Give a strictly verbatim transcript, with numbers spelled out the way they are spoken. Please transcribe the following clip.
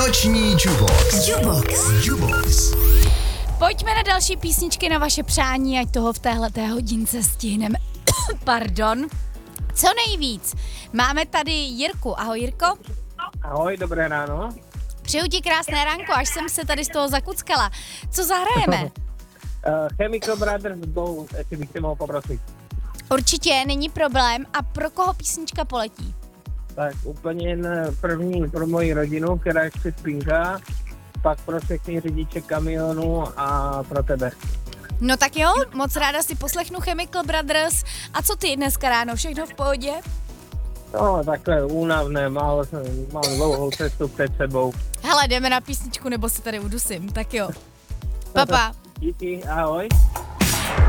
Noční Jubox. Jubox. Jubox. Pojďme na další písničky na vaše přání, ať toho v téhleté hodince stihneme. Pardon. Co nejvíc. Máme tady Jirku. Ahoj, Jirko. Ahoj, dobré ráno. Přeju ti krásné ránko, až jsem se tady z toho zakuckala. Co zahrajeme? uh, Chemical Brothers Go, jestli bych si mohl poprosit. Určitě, není problém. A pro koho písnička poletí? Tak úplně jen první pro moji rodinu, která ještě spínká, pak pro všechny řidiče kamionů a pro tebe. No tak jo, moc ráda si poslechnu Chemical Brothers. A co ty dneska ráno, všechno v pohodě? No, takhle únavné, mám, mám dlouhou cestu před sebou. Hele, jdeme na písničku, nebo se tady udusím, tak jo. Papa. Díky, ahoj.